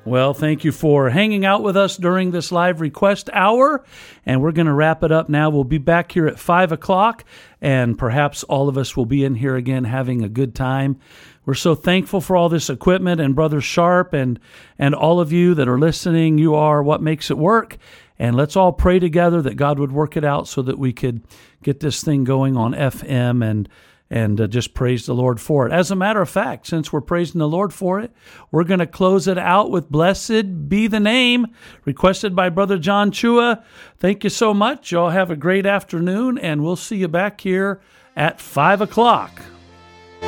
Well, thank you for hanging out with us during this live request hour, and we're going to wrap it up now. We'll be back here at 5 o'clock, and perhaps all of us will be in here again having a good time. We're so thankful for all this equipment, and Brother Sharp and all of you that are listening. You are what makes it work, and let's all pray together that God would work it out so that we could get this thing going on FM and just praise the Lord for it. As a matter of fact, since we're praising the Lord for it, we're going to close it out with Blessed Be the Name, requested by Brother John Chua. Thank you so much. Y'all have a great afternoon, and we'll see you back here at 5 o'clock.